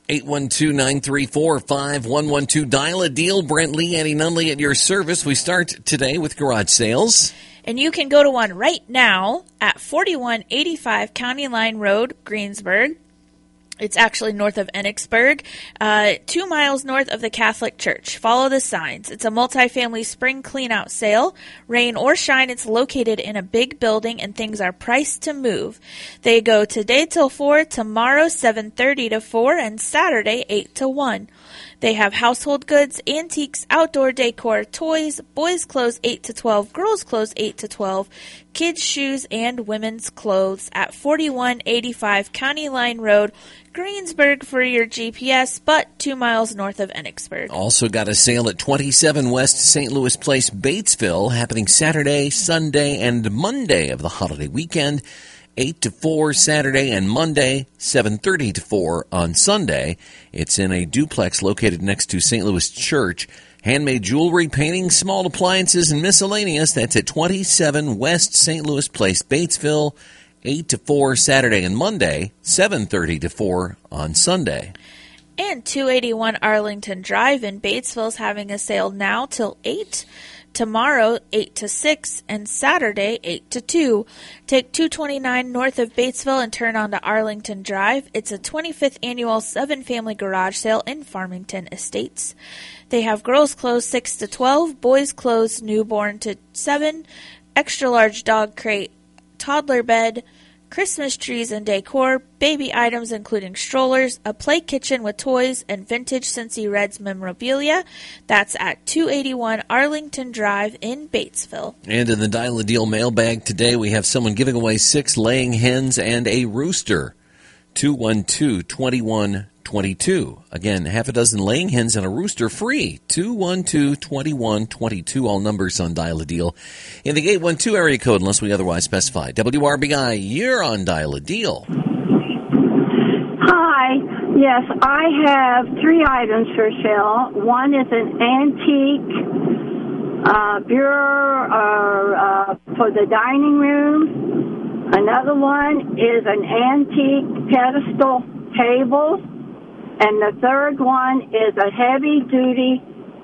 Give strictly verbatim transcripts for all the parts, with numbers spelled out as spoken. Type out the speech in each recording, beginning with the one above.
eight one two, nine three four, five one one two. Dial a deal. Brent Lee, Annie Nunley at your service. We start today with garage sales. And you can go to one right now at forty-one eighty-five County Line Road, Greensburg. It's actually north of Enochsburg, uh, two miles north of the Catholic Church. Follow the signs. It's a multifamily spring cleanout sale. Rain or shine, it's located in a big building, and things are priced to move. They go today till four, tomorrow seven thirty to four, and Saturday eight to one. They have household goods, antiques, outdoor decor, toys, boys' clothes eight to twelve, girls' clothes eight to twelve, kids' shoes, and women's clothes at forty-one eighty-five County Line Road, Greensburg for your G P S, but two miles north of Enochsburg. Also got a sale at twenty-seven West Saint Louis Place, Batesville, happening Saturday, Sunday, and Monday of the holiday weekend. eight to four Saturday and Monday, seven thirty to four on Sunday. It's in a duplex located next to Saint Louis Church. Handmade jewelry, painting, small appliances, and miscellaneous. That's at twenty-seven West Saint Louis Place, Batesville, eight to four Saturday and Monday, seven thirty to four on Sunday. And two eighty-one Arlington Drive in Batesville is having a sale now till eight. Tomorrow, eight to six, and Saturday, eight to two. Take two twenty-nine north of Batesville and turn onto Arlington Drive. It's a twenty-fifth annual seven-family garage sale in Farmington Estates. They have girls' clothes six to twelve, boys' clothes newborn to seven, extra-large dog crate, toddler bed, Christmas trees and decor, baby items including strollers, a play kitchen with toys, and vintage Cincy Reds memorabilia. That's at two eighty-one Arlington Drive in Batesville. And in the Dial a Deal mailbag today, we have someone giving away six laying hens and a rooster. two one two, two one two two. Again, half a dozen laying hens and a rooster free. two one two, two one two two. All numbers on Dial a Deal in the eight one two area code unless we otherwise specify. W R B I, you're on Dial a Deal. Hi. Yes, I have three items for sale. One is an antique uh, bureau uh, uh, for the dining room. Another one is an antique pedestal table. And the third one is a heavy-duty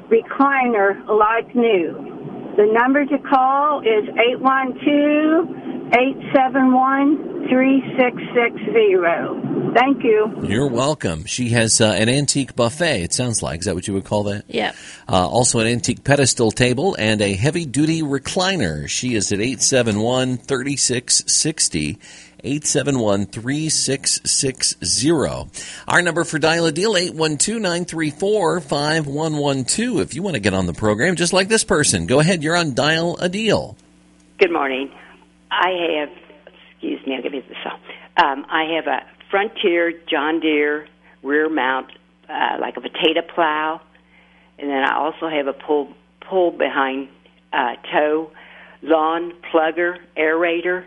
recliner like new. The number to call is eight one two, eight seven one, three six six zero. Thank you. You're welcome. She has uh, an antique buffet, it sounds like. Is that what you would call that? Yeah. Uh, also an antique pedestal table and a heavy-duty recliner. She is at eight seven one, three six six zero. eight seven one, three six six zero. Our number for Dial a Deal, eight one two, nine three four, five one one two. If you want to get on the program, just like this person, go ahead. You're on Dial a Deal. Good morning. I have, excuse me, I'll give you this song. Um, I have a Frontier John Deere rear mount, uh, like a potato plow, and then I also have a pull, pull behind uh, tow lawn plugger aerator.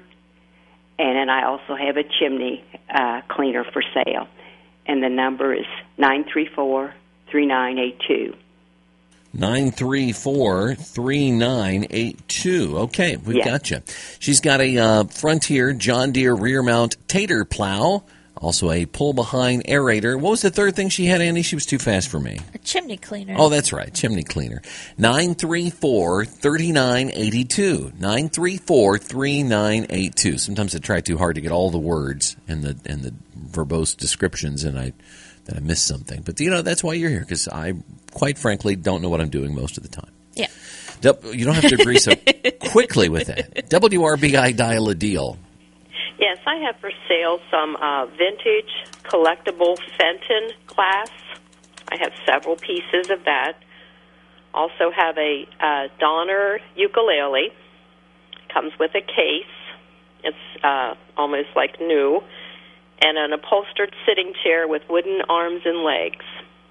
And then I also have a chimney uh, cleaner for sale. And the number is nine three four, three nine eight two. nine three four, three nine eight two. Okay, we've yeah. got you. She's got a uh, Frontier John Deere rear mount tater plow, also a pull-behind aerator. What was the third thing she had, Andy? She was too fast for me. A chimney cleaner. Oh, that's right, chimney cleaner. nine three four, three nine eight two. nine three four, three nine eight two. Sometimes I try too hard to get all the words and the and the verbose descriptions, and I then I miss something. But, you know, that's why you're here, because I, quite frankly, don't know what I'm doing most of the time. Yeah. You don't have to agree so quickly with that. W R B I Dial a Deal. Yes, I have for sale some uh, vintage collectible Fenton glass. I have several pieces of that. Also have a uh, Donner ukulele. Comes with a case. It's uh, almost like new. And an upholstered sitting chair with wooden arms and legs.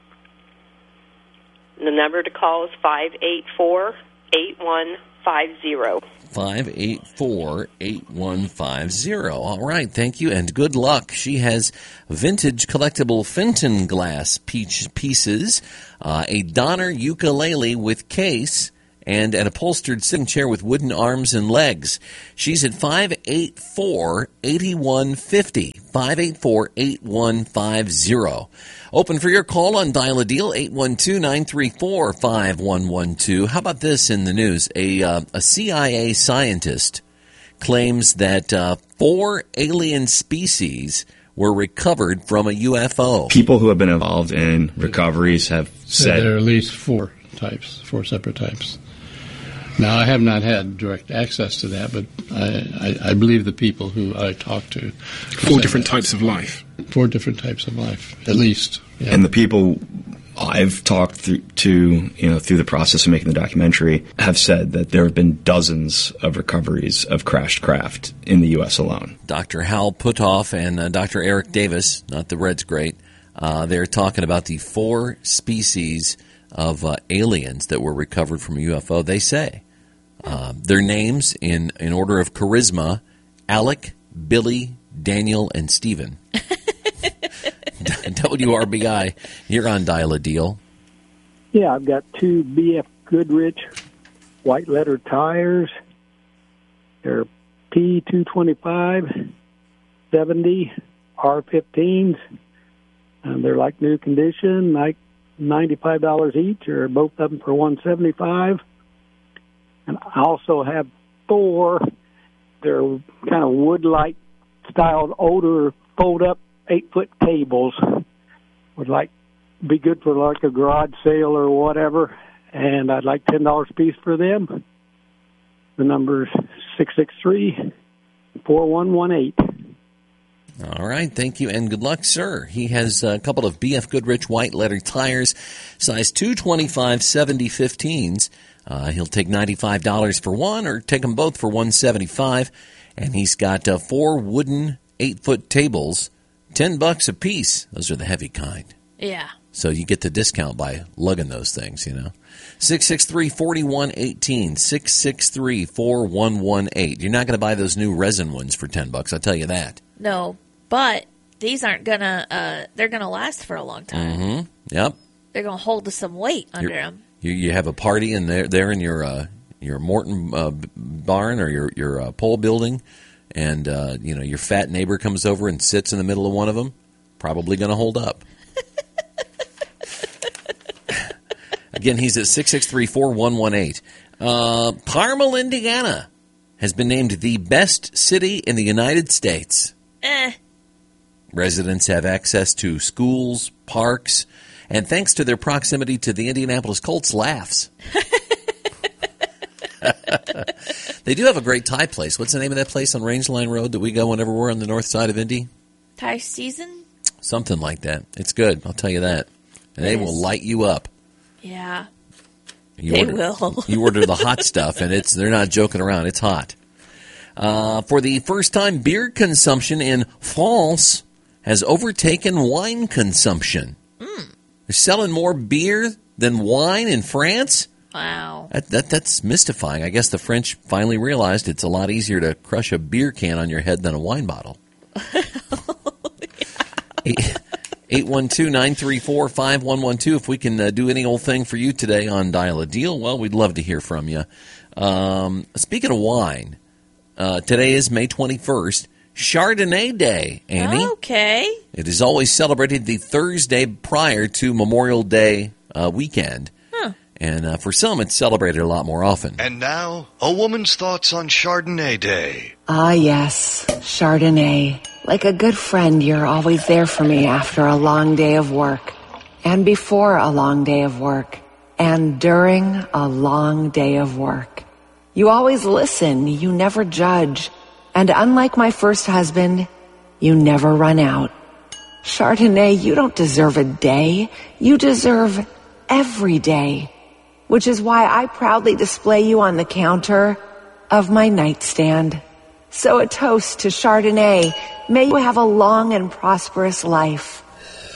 The number to call is five eight four, eight one five zero. five eight four, eight one five zero. All right, thank you, and good luck. She has vintage collectible Fenton glass peach pieces, uh, a Donner ukulele with case, and an upholstered sitting chair with wooden arms and legs. She's at five eight four, eight one five zero, five eight four, eight one five zero. Open for your call on Dial a Deal, eight one two, nine three four, five one one two. How about this in the news? A, uh, a C I A scientist claims that uh, four alien species were recovered from a U F O. People who have been involved in recoveries have said... There are at least four types, four separate types. Now, I have not had direct access to that, but I, I, I believe the people who I talked to. Four different that. types of life. Four different types of life, at least. Yeah. And the people I've talked through, to, you know, through the process of making the documentary, have said that there have been dozens of recoveries of crashed craft in the U S alone. Doctor Hal Puthoff and uh, Doctor Eric Davis, not the Reds great, uh, they're talking about the four species of uh, aliens that were recovered from a U F O. They say uh, their names in, in order of charisma: Alec, Billy, Daniel, and Stephen. W R B I, you're on Dial a Deal. Yeah, I've got two B F Goodrich white letter tires. They're P two twenty-five seventy R fifteens. And they're like new condition, like ninety-five dollars each, or both of them for one hundred seventy-five dollars. And I also have four. They're kind of wood-like styled, older, fold-up eight-foot tables. Would like be good for like a garage sale or whatever, and I'd like ten dollars a piece for them. The number's six six three, four one one eight. All right, thank you, and good luck, sir. He has a couple of B F Goodrich white letter tires, size two twenty-five seventy fifteens. Uh, he'll take ninety-five dollars for one, or take them both for one hundred seventy-five dollars. And he's got uh, four wooden eight-foot tables, ten bucks a piece. Those are the heavy kind. Yeah. So you get the discount by lugging those things, you know. six six three, four one one eight, six six three, four one one eight. You're not going to buy those new resin ones for ten bucks, I'll tell you that. No, but these aren't going to, uh, they're going to last for a long time. Mm-hmm. Yep. They're going to hold some weight under You're, them. You, you have a party in there, there in your uh, your Morton uh, barn or your, your uh, pole building, and uh, you know your fat neighbor comes over and sits in the middle of one of them, probably going to hold up. Again, he's at six six three, four one one eight. Uh, Carmel, Indiana, has been named the best city in the United States. Eh. Residents have access to schools, parks, and thanks to their proximity to the Indianapolis Colts, laughs. They do have a great Thai place. What's the name of that place on Rangeline Road that we go whenever we're on the north side of Indy? Thai season? Something like that. It's good, I'll tell you that. And they will light you up. Yeah, you they order, will. You order the hot stuff, and it's they're not joking around. It's hot. Uh, for the first time, beer consumption in France has overtaken wine consumption. Mm. They're selling more beer than wine in France? Wow. That, that That's mystifying. I guess the French finally realized it's a lot easier to crush a beer can on your head than a wine bottle. Yeah. eight one two, nine three four, five one one two. If we can uh, do any old thing for you today on Dial a Deal, well, we'd love to hear from you. Um, speaking of wine, uh, today is May twenty-first, Chardonnay Day, Annie. Okay. It is always celebrated the Thursday prior to Memorial Day uh, weekend. Huh. And uh, for some, it's celebrated a lot more often. And now, a woman's thoughts on Chardonnay Day. Ah, yes, Chardonnay. Like a good friend, you're always there for me after a long day of work, and before a long day of work, and during a long day of work. You always listen, you never judge, and unlike my first husband, you never run out. Chardonnay, you don't deserve a day, you deserve every day, which is why I proudly display you on the counter of my nightstand. So a toast to Chardonnay. May you have a long and prosperous life.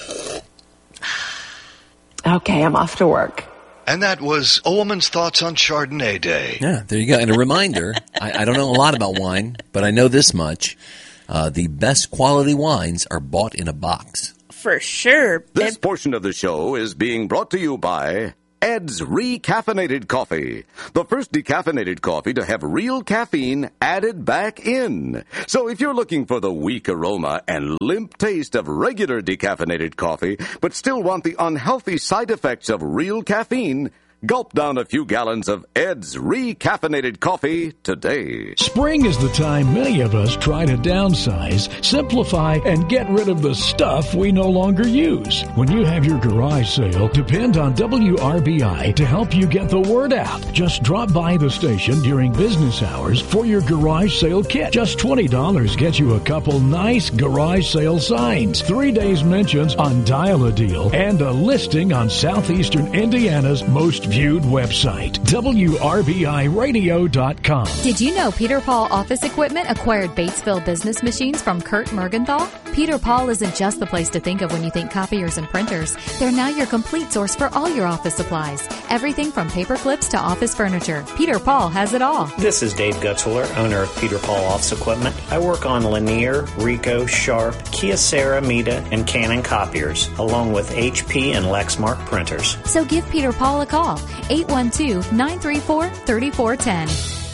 Okay, I'm off to work. And that was A Woman's Thoughts on Chardonnay Day. Yeah, there you go. And a reminder, I, I don't know a lot about wine, but I know this much. Uh, the best quality wines are bought in a box. For sure. This portion of the show is being brought to you by Ed's Recaffeinated Coffee. The first decaffeinated coffee to have real caffeine added back in. So if you're looking for the weak aroma and limp taste of regular decaffeinated coffee, but still want the unhealthy side effects of real caffeine, gulp down a few gallons of Ed's Recaffeinated Coffee today. Spring is the time many of us try to downsize, simplify, and get rid of the stuff we no longer use. When you have your garage sale, depend on W R B I to help you get the word out. Just drop by the station during business hours for your garage sale kit. Just twenty dollars gets you a couple nice garage sale signs, three days mentions on Dial-A-Deal, and a listing on Southeastern Indiana's most viewed website, W R B I radio dot com. Did you know Peter Paul Office Equipment acquired Batesville business machines from Kurt Mergenthal? Peter Paul isn't just the place to think of when you think copiers and printers. They're now your complete source for all your office supplies. Everything from paper clips to office furniture. Peter Paul has it all. This is Dave Gutzwiller, owner of Peter Paul Office Equipment. I work on Lanier, Ricoh, Sharp, Kyocera, Mita, and Canon copiers, along with H P and Lexmark printers. So give Peter Paul a call. eight one two, nine three four, three four one zero.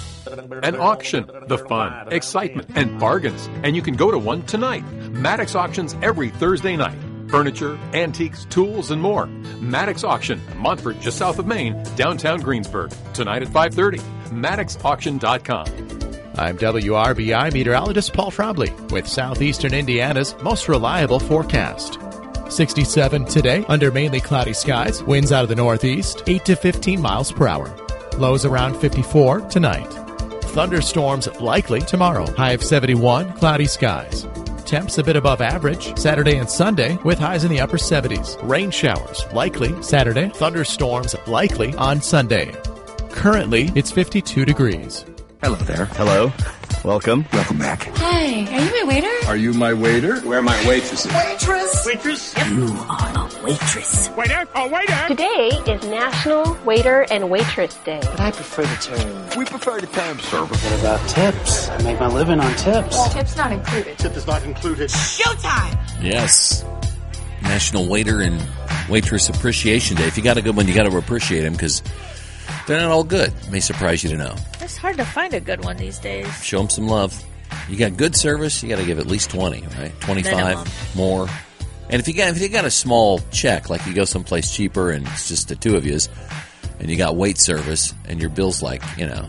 An auction, the fun, excitement, and bargains. And you can go to one tonight. Maddox Auctions every Thursday night. Furniture, antiques, tools, and more. Maddox Auction, Montfort, just south of Maine, downtown Greensburg. Tonight at five thirty. Maddox Auction dot com. I'm W R B I meteorologist Paul Frobley with Southeastern Indiana's most reliable forecast. sixty-seven today under mainly cloudy skies. Winds out of the northeast, eight to fifteen miles per hour. Lows around fifty-four tonight. Thunderstorms likely tomorrow. High of seventy-one, cloudy skies. Temps a bit above average Saturday and Sunday with highs in the upper seventies. Rain showers likely Saturday. Thunderstorms likely on Sunday. Currently, it's fifty-two degrees. Hello there. Hello. Welcome. Welcome back. Hi, are you my waiter? Are you my waiter? Where are my waitresses? Waitress! Waitress? You are a waitress. Waiter? Oh, waiter! Today is National Waiter and Waitress Day. But I prefer the term. We prefer the term server. What about tips? I make my living on tips. Well, tips not included. Tip is not included. Showtime! Yes. National Waiter and Waitress Appreciation Day. If you got a good one, you got to appreciate them because they're not all good. It may surprise you to know. It's hard to find a good one these days. Show them some love. You got good service, you got to give at least twenty, right? twenty-five, minimum. More. And if you got if you got a small check, like you go someplace cheaper and it's just the two of yous, and you got wait service, and your bill's like, you know,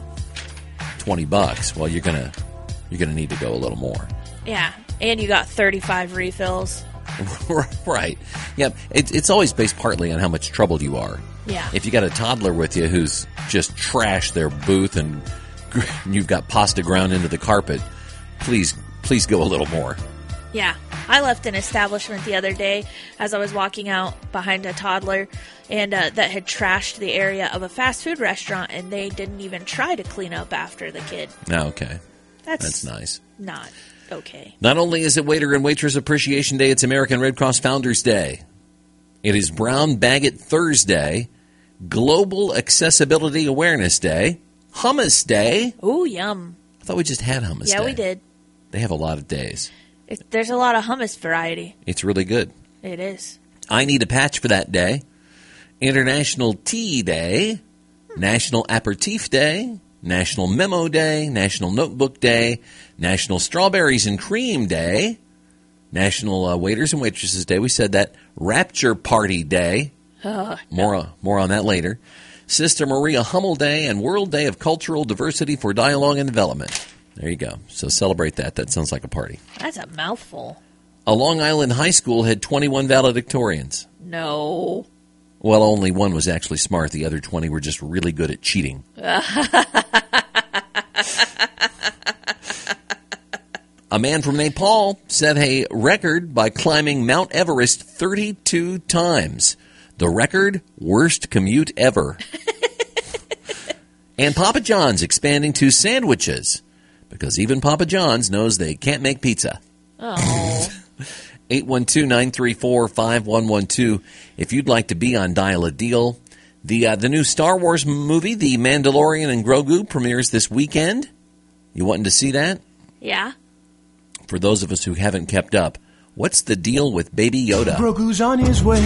twenty bucks, well, you're gonna you're gonna need to go a little more. Yeah, and you got thirty-five refills. Right. Yeah, it, it's always based partly on how much trouble you are. Yeah. If you got a toddler with you who's just trashed their booth and you've got pasta ground into the carpet, please, please go a little more. Yeah. I left an establishment the other day as I was walking out behind a toddler and uh, that had trashed the area of a fast food restaurant, and they didn't even try to clean up after the kid. Oh, okay. That's, That's nice. Not okay. Not only is it Waiter and Waitress Appreciation Day, it's American Red Cross Founders Day. It is Brown Bag It Thursday, Global Accessibility Awareness Day, Hummus Day. Ooh, yum. I thought we just had Hummus yeah, Day. Yeah, we did. They have a lot of days. It, there's a lot of hummus variety. It's really good. It is. I Need a Patch for that day. International Tea Day. National Aperitif Day. National Memo Day. National Notebook Day. National Strawberries and Cream Day. National uh, Waiters and Waitresses Day. We said that. Rapture Party Day. Oh, more, no. uh, more on that later. Sister Maria Hummel Day and World Day of Cultural Diversity for Dialogue and Development. There you go. So celebrate that. That sounds like a party. That's a mouthful. A Long Island high school had twenty-one valedictorians. No. Well, only one was actually smart. The other twenty were just really good at cheating. A man from Nepal set a record by climbing Mount Everest thirty-two times. The record, worst commute ever. And Papa John's expanding to sandwiches. Because even Papa John's knows they can't make pizza. Oh. eight one two, nine three four, five one one two. If you'd like to be on Dial-A-Deal. The, uh, the new Star Wars movie, The Mandalorian and Grogu, premieres this weekend. You wanting to see that? Yeah. For those of us who haven't kept up, what's the deal with Baby Yoda? Grogu's on his way.